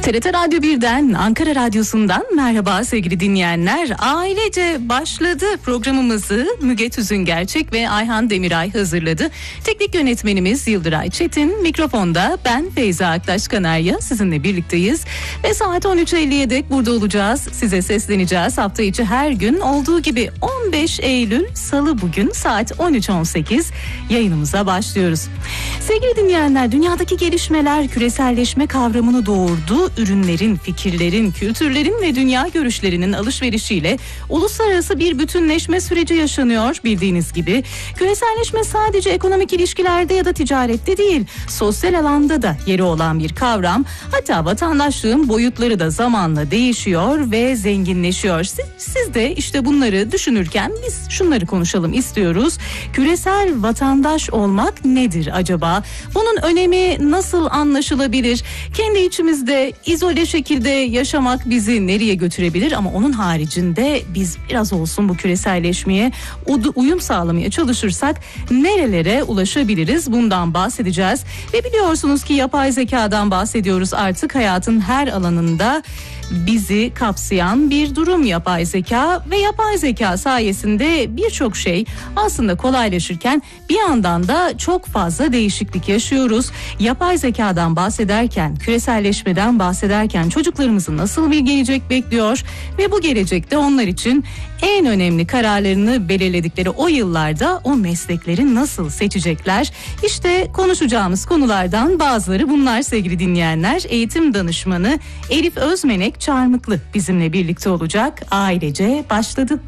TRT Radyo 1'den, Ankara Radyosu'ndan merhaba sevgili dinleyenler. Ailece başladı programımızı Müge Tüzüngerçek ve Ayhan Demiray hazırladı. Teknik yönetmenimiz Yıldıray Çetin, mikrofonda ben Feyza Aktaş Kanarya sizinle birlikteyiz. Ve saat 13.50'ye dek burada olacağız. Size sesleneceğiz. Hafta içi her gün olduğu gibi 15 Eylül Salı bugün saat 13.18 yayınımıza başlıyoruz. Sevgili dinleyenler, dünyadaki gelişmeler küreselleşme kavramını doğurdu. Ürünlerin, fikirlerin, kültürlerin ve dünya görüşlerinin alışverişiyle uluslararası bir bütünleşme süreci yaşanıyor bildiğiniz gibi. Küreselleşme sadece ekonomik ilişkilerde ya da ticarette değil, sosyal alanda da yeri olan bir kavram. Hatta vatandaşlığın boyutları da zamanla değişiyor ve zenginleşiyor. Siz de işte bunları düşünürken biz şunları konuşalım istiyoruz. Küresel vatandaş olmak nedir acaba? Bunun önemi nasıl anlaşılabilir? Kendi içimizde izole şekilde yaşamak bizi nereye götürebilir? Ama onun haricinde biz biraz olsun bu küreselleşmeye uyum sağlamaya çalışırsak nerelere ulaşabiliriz? Bundan bahsedeceğiz. Ve biliyorsunuz ki yapay zekadan bahsediyoruz artık hayatın her alanında. Bizi kapsayan bir durum yapay zeka ve yapay zeka sayesinde birçok şey aslında kolaylaşırken bir yandan da çok fazla değişiklik yaşıyoruz. Yapay zekadan bahsederken, küreselleşmeden bahsederken çocuklarımızın nasıl bir gelecek bekliyor ve bu gelecekte onlar için en önemli kararlarını belirledikleri o yıllarda o meslekleri nasıl seçecekler? İşte konuşacağımız konulardan bazıları bunlar sevgili dinleyenler. Eğitim danışmanı Elif Özmenek Çarmıklı bizimle birlikte olacak. Ailece başladı.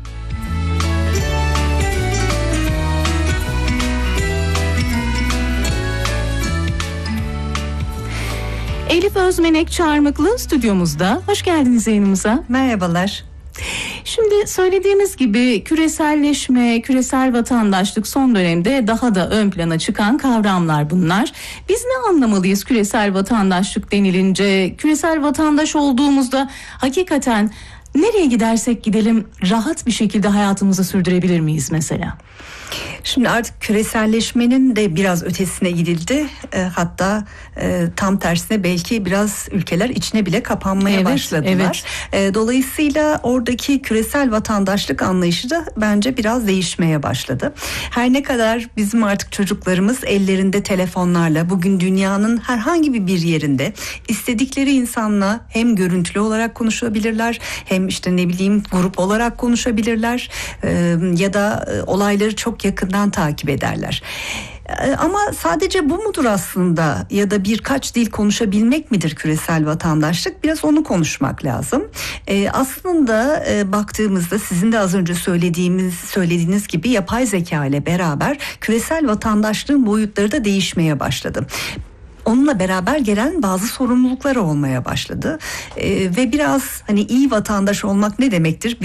Elif Özmenek Çarmıklı stüdyomuzda. Hoş geldiniz yayınımıza. Merhabalar. Şimdi söylediğimiz gibi küreselleşme, küresel vatandaşlık son dönemde daha da ön plana çıkan kavramlar bunlar. Biz ne anlamalıyız küresel vatandaşlık denilince? Küresel vatandaş olduğumuzda hakikaten nereye gidersek gidelim rahat bir şekilde hayatımızı sürdürebilir miyiz mesela? Şimdi artık küreselleşmenin de biraz ötesine gidildi. Hatta tam tersine belki biraz ülkeler içine bile kapanmaya başladılar. Evet. Dolayısıyla oradaki küresel vatandaşlık anlayışı da bence biraz değişmeye başladı. Her ne kadar bizim artık çocuklarımız ellerinde telefonlarla bugün dünyanın herhangi bir yerinde istedikleri insanla hem görüntülü olarak konuşabilirler hem işte ne bileyim grup olarak konuşabilirler ya da olayları çok yakından takip ederler. Ama sadece bu mudur aslında ya da birkaç dil konuşabilmek midir küresel vatandaşlık? Biraz onu konuşmak lazım. Aslında baktığımızda sizin de az önce söylediğiniz gibi yapay zeka ile beraber küresel vatandaşlığın boyutları da değişmeye başladı. Onunla beraber gelen bazı sorumluluklar olmaya başladı ve biraz hani iyi vatandaş olmak ne demektir?